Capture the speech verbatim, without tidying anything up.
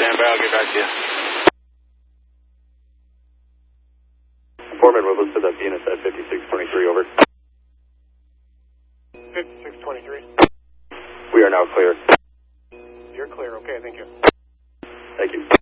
Stand by, I'll get back to you. Foreman, we'll listed up units at fifty-six twenty-three, over. fifty-six twenty-three. We are now clear. You're clear, okay, thank you. Thank you.